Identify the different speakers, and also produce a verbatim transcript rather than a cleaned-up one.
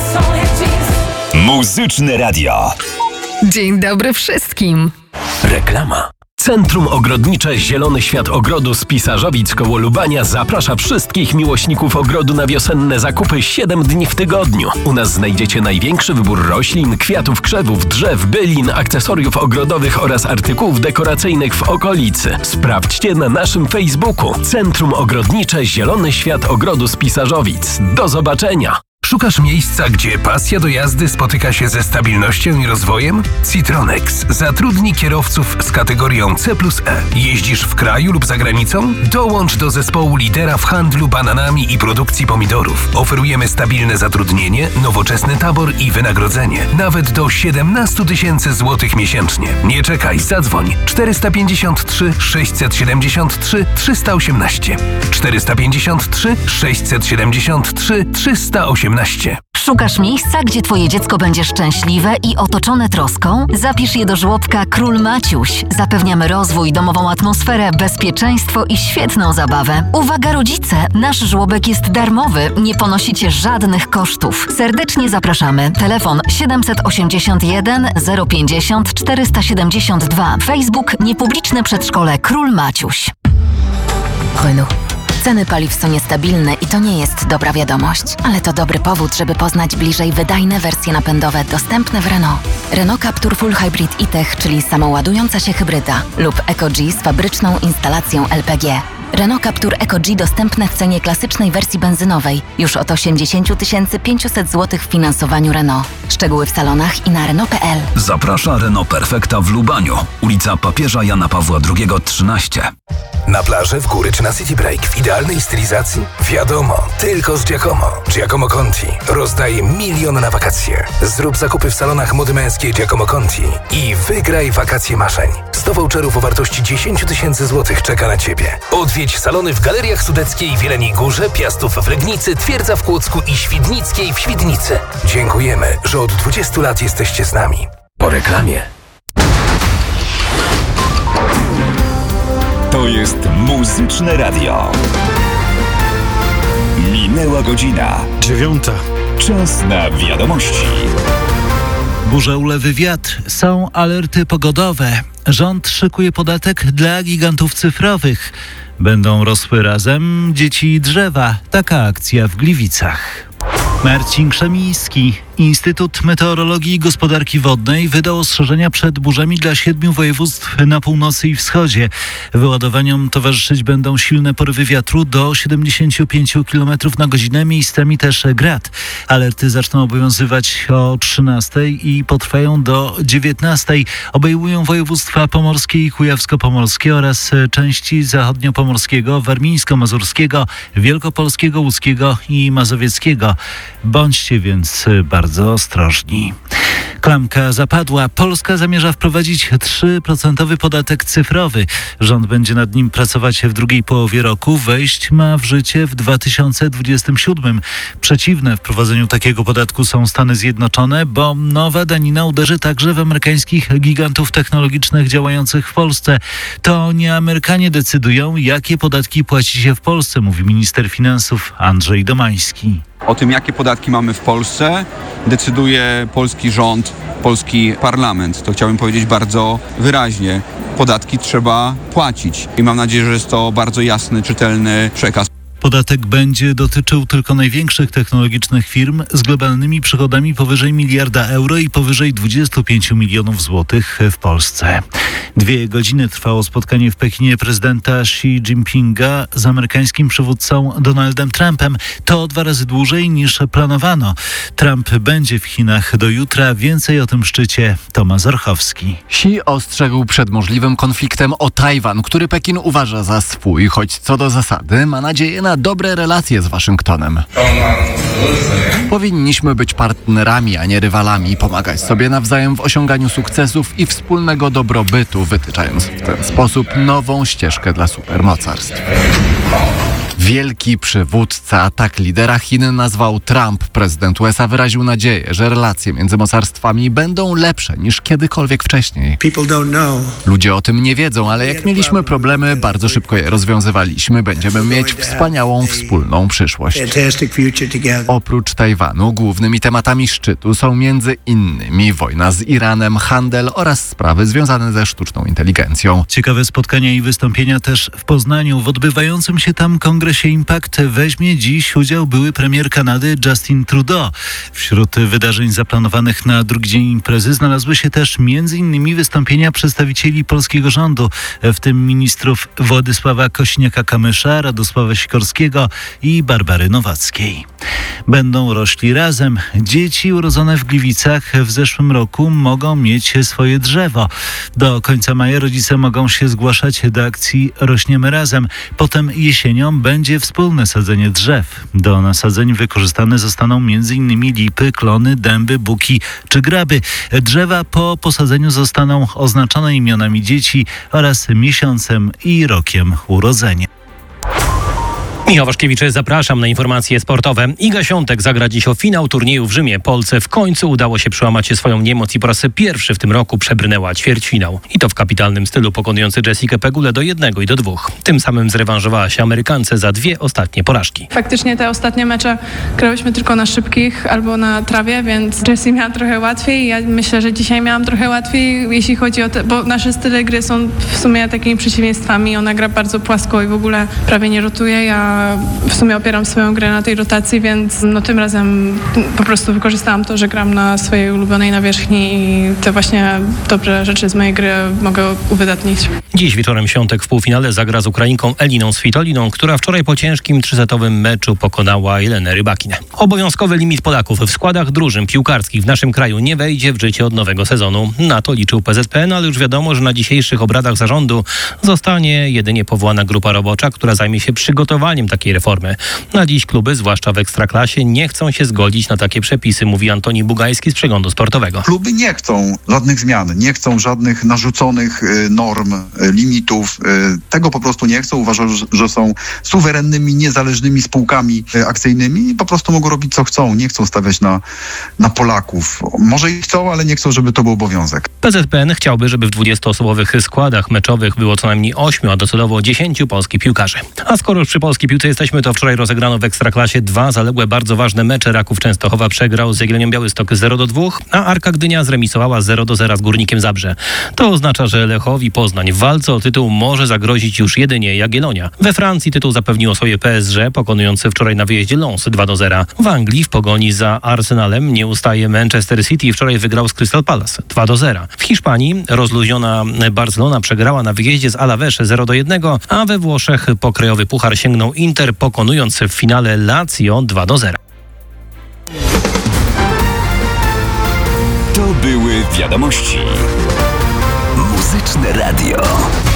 Speaker 1: Muzyczne Radio.
Speaker 2: Dzień dobry wszystkim.
Speaker 3: Reklama. Centrum Ogrodnicze Zielony Świat Ogrodu z Pisarzowic koło Lubania zaprasza wszystkich miłośników ogrodu na wiosenne zakupy siedem dni w tygodniu. U nas znajdziecie największy wybór roślin, kwiatów, krzewów, drzew, bylin, akcesoriów ogrodowych oraz artykułów dekoracyjnych w okolicy. Sprawdźcie na naszym Facebooku. Centrum Ogrodnicze Zielony Świat Ogrodu z Pisarzowic. Do zobaczenia!
Speaker 4: Szukasz miejsca, gdzie pasja do jazdy spotyka się ze stabilnością i rozwojem? Citronex zatrudni kierowców z kategorią C plus E. Jeździsz w kraju lub za granicą? Dołącz do zespołu lidera w handlu bananami i produkcji pomidorów. Oferujemy stabilne zatrudnienie, nowoczesny tabor i wynagrodzenie. Nawet do siedemnaście tysięcy złotych miesięcznie. Nie czekaj, zadzwoń. czterysta pięćdziesiąt trzy sześćset siedemdziesiąt trzy trzysta osiemnaście. czterysta pięćdziesiąt trzy sześćset siedemdziesiąt trzy trzysta osiemnaście.
Speaker 5: Szukasz miejsca, gdzie twoje dziecko będzie szczęśliwe i otoczone troską? Zapisz je do żłobka Król Maciuś. Zapewniamy rozwój, domową atmosferę, bezpieczeństwo i świetną zabawę. Uwaga rodzice! Nasz żłobek jest darmowy, nie ponosicie żadnych kosztów. Serdecznie zapraszamy. Telefon siedem osiem jeden zero pięćdziesiąt czterysta siedemdziesiąt dwa. Facebook Niepubliczne Przedszkole Król Maciuś.
Speaker 6: Renault. Ceny paliw są niestabilne i to nie jest dobra wiadomość, ale to dobry powód, żeby poznać bliżej wydajne wersje napędowe dostępne w Renault. Renault Captur Full Hybrid e-Tech, czyli samoładująca się hybryda, lub EcoG z fabryczną instalacją L P G. Renault Captur EcoG dostępne w cenie klasycznej wersji benzynowej już od osiemdziesiąt tysięcy pięćset złotych w finansowaniu Renault. Szczegóły w salonach i na Renault kropka p l.
Speaker 1: Zaprasza Renault Perfecta w Lubaniu. Ulica Papieża Jana Pawła drugiego trzynaście.
Speaker 4: Na plaży, w góry czy na City Break w idealnej stylizacji? Wiadomo, tylko z Giacomo. Giacomo Conti rozdaje milion na wakacje. Zrób zakupy w salonach mody męskiej Giacomo Conti i wygraj wakacje marzeń. sto voucherów o wartości dziesięć tysięcy złotych czeka na Ciebie. Odwiedź salony w Galeriach Sudeckiej w Jeleniej Górze, Piastów w Legnicy, Twierdza w Kłodzku i Świdnickiej w Świdnicy. Dziękujemy, że od dwudziestu lat jesteście z nami.
Speaker 3: Po reklamie.
Speaker 1: To jest Muzyczne Radio. Minęła godzina.
Speaker 7: Dziewiąta.
Speaker 1: Czas na wiadomości.
Speaker 7: Burze, ulewy, wiatr. Są alerty pogodowe. Rząd szykuje podatek dla gigantów cyfrowych. Będą rosły razem dzieci i drzewa. Taka akcja w Gliwicach. Marcin Krzemiński. Instytut Meteorologii i Gospodarki Wodnej wydał ostrzeżenia przed burzami dla siedmiu województw na północy i wschodzie. Wyładowaniom towarzyszyć będą silne porywy wiatru do siedemdziesiąt pięć kilometrów na godzinę, miejscami też grad. Alerty zaczną obowiązywać o trzynastej i potrwają do dziewiętnastej. Obejmują województwa pomorskie i kujawsko-pomorskie oraz części zachodniopomorskiego, warmińsko-mazurskiego, wielkopolskiego, łódzkiego i mazowieckiego. Bądźcie więc bardzo Bardzo ostrożni. Klamka zapadła. Polska zamierza wprowadzić trzy procent podatek cyfrowy. Rząd będzie nad nim pracować w drugiej połowie roku. Wejść ma w życie w dwa tysiące dwudziestym siódmym. Przeciwne wprowadzeniu takiego podatku są Stany Zjednoczone, bo nowa danina uderzy także w amerykańskich gigantów technologicznych działających w Polsce. To nie Amerykanie decydują, jakie podatki płaci się w Polsce, mówi minister finansów Andrzej Domański.
Speaker 8: O tym, jakie podatki mamy w Polsce, decyduje polski rząd, polski parlament. To chciałbym powiedzieć bardzo wyraźnie. Podatki trzeba płacić i mam nadzieję, że jest to bardzo jasny, czytelny przekaz.
Speaker 7: Podatek będzie dotyczył tylko największych technologicznych firm z globalnymi przychodami powyżej miliarda euro i powyżej dwudziestu pięciu milionów złotych w Polsce. Dwie godziny trwało spotkanie w Pekinie prezydenta Xi Jinpinga z amerykańskim przywódcą Donaldem Trumpem. To dwa razy dłużej niż planowano. Trump będzie w Chinach do jutra. Więcej o tym szczycie Tomasz Orchowski.
Speaker 9: Xi ostrzegł przed możliwym konfliktem o Tajwan, który Pekin uważa za swój, choć co do zasady ma nadzieję na dobre relacje z Waszyngtonem. Powinniśmy być partnerami, a nie rywalami, pomagać sobie nawzajem w osiąganiu sukcesów i wspólnego dobrobytu, wytyczając w ten sposób nową ścieżkę dla supermocarstw. Wielki przywódca, tak lidera Chin nazwał Trump. Prezydent U S A wyraził nadzieję, że relacje między mocarstwami będą lepsze niż kiedykolwiek wcześniej. Ludzie o tym nie wiedzą, ale jak mieliśmy problemy, bardzo szybko je rozwiązywaliśmy. Będziemy mieć wspaniałą wspólną przyszłość. Oprócz Tajwanu głównymi tematami szczytu są między innymi wojna z Iranem, handel oraz sprawy związane ze sztuczną inteligencją.
Speaker 7: Ciekawe spotkania i wystąpienia też w Poznaniu. W odbywającym się tam kongresie Impact weźmie dziś udział były premier Kanady Justin Trudeau. Wśród wydarzeń zaplanowanych na drugi dzień imprezy znalazły się też między innymi wystąpienia przedstawicieli polskiego rządu, w tym ministrów Władysława Kośniaka-Kamysza, Radosława Sikorskiego i Barbary Nowackiej. Będą rośli razem. Dzieci urodzone w Gliwicach w zeszłym roku mogą mieć swoje drzewo. Do końca maja rodzice mogą się zgłaszać do akcji Rośniemy Razem. Potem jesienią będzie wspólne sadzenie drzew. Do nasadzeń wykorzystane zostaną m.in. lipy, klony, dęby, buki czy graby. Drzewa po posadzeniu zostaną oznaczone imionami dzieci oraz miesiącem i rokiem urodzenia.
Speaker 10: Michał Waszkiewicz, zapraszam na informacje sportowe. Iga Świątek zagra dziś o finał turnieju w Rzymie. Polce w końcu udało się przełamać swoją niemoc i po raz pierwszy w tym roku przebrnęła ćwierćfinał. I to w kapitalnym stylu, pokonujący Jessicę Pegulę do jednego i do dwóch. Tym samym zrewanżowała się Amerykance za dwie ostatnie porażki.
Speaker 11: Faktycznie te ostatnie mecze grałyśmy tylko na szybkich albo na trawie, więc Jessie miała trochę łatwiej. Ja myślę, że dzisiaj miałam trochę łatwiej, jeśli chodzi o te, bo nasze style gry są w sumie takimi przeciwieństwami. Ona gra bardzo płasko i w ogóle prawie nie rotuje. Ja w sumie opieram swoją grę na tej rotacji, więc no tym razem po prostu wykorzystałam to, że gram na swojej ulubionej nawierzchni i te właśnie dobre rzeczy z mojej gry mogę uwydatnić.
Speaker 10: Dziś wieczorem Świątek w półfinale zagra z Ukrainką Eliną Svitoliną, która wczoraj po ciężkim trzysetowym meczu pokonała Jelenę Rybakinę. Obowiązkowy limit Polaków w składach drużyn piłkarskich w naszym kraju nie wejdzie w życie od nowego sezonu. Na to liczył P Z P N, ale już wiadomo, że na dzisiejszych obradach zarządu zostanie jedynie powołana grupa robocza, która zajmie się przygotowaniem takiej reformy. Na dziś kluby, zwłaszcza w Ekstraklasie, nie chcą się zgodzić na takie przepisy, mówi Antoni Bugajski z Przeglądu Sportowego.
Speaker 12: Kluby nie chcą żadnych zmian, nie chcą żadnych narzuconych y, norm, y, limitów. Y, tego po prostu nie chcą. Uważają, że, że są suwerennymi, niezależnymi spółkami y, akcyjnymi i po prostu mogą robić co chcą. Nie chcą stawiać na, na Polaków. Może i chcą, ale nie chcą, żeby to był obowiązek.
Speaker 10: P Z P N chciałby, żeby w dwudziestoosobowych składach meczowych było co najmniej ośmiu, a docelowo dziesięciu polskich piłkarzy. A skoro już przy polskiej piłce jesteśmy, to wczoraj rozegrano w Ekstraklasie dwa zaległe bardzo ważne mecze. Raków Częstochowa przegrał z Jagiellonią Białystok zero do dwóch, a Arka Gdynia zremisowała zero do zera z Górnikiem Zabrze. To oznacza, że Lechowi Poznań w walce o tytuł może zagrozić już jedynie Jagiellonia. We Francji tytuł zapewniło sobie P S G, pokonujący wczoraj na wyjeździe Lens dwa do zera. W Anglii w pogoni za Arsenalem nie ustaje Manchester City i wczoraj wygrał z Crystal Palace dwa do zera. W Hiszpanii rozluźniona Barcelona przegrała na wyjeździe z Alaves zero do jednego, a we Włoszech pokrojowy puchar sięgnął Inter, pokonując w finale Lazio dwa do zera.
Speaker 1: To były wiadomości. Muzyczne Radio.